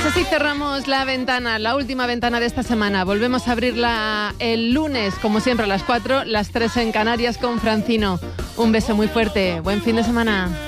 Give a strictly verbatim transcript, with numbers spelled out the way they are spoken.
así cerramos la ventana, la última ventana de esta semana. Volvemos a abrirla el lunes, como siempre, a las cuatro, las tres en Canarias con Francino. Un beso muy fuerte. Buen fin de semana.